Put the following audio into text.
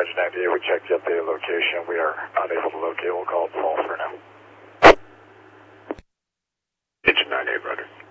Engine 98, we checked the updated location. We are unable to locate. We'll call it false for now. Engine 98, Roger.